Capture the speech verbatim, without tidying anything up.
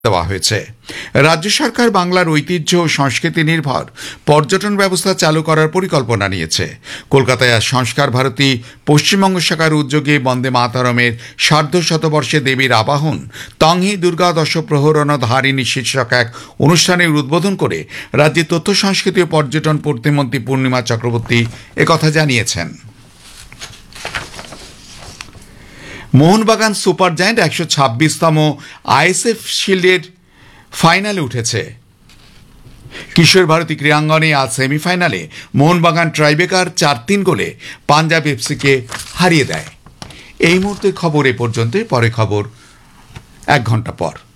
দেওয়া হয়েছে। রাজ্য সরকার বাংলার ঐতিহ্য ও সংস্কৃতি নির্ভর পর্যটন ব্যবস্থা চালু করার পরিকল্পনা নিয়েছে। কলকাতায় আজ সংস্কার ভারতী পশ্চিমবঙ্গ শাখার উদ্যোগে বন্দে মাতরমের সার্ধ শতবর্ষে দেবীর আবাহন তংহি দুর্গা দশ প্রহরণ ধারিণী শীর্ষক এক অনুষ্ঠানের উদ্বোধন করে রাজ্যের তথ্য সংস্কৃতি ও পর্যটন প্রতিমন্ত্রী পূর্ণিমা চক্রবর্তী একথা জানিয়েছেন। মোহনবাগান সুপার জায়ান্ট একশো ছাব্বিশতম আইএসএফ শিল্ডের ফাইনালে উঠেছে। কিশোর ভারতী ক্রীড়াঙ্গনে আজ সেমিফাইনালে মোহনবাগান ট্রাইবেকার চার তিন গোলে পাঞ্জাব এফসিকে হারিয়ে দেয়। এই মুহূর্তে খবর এ পর্যন্ত, পরে খবর এক ঘন্টা পর।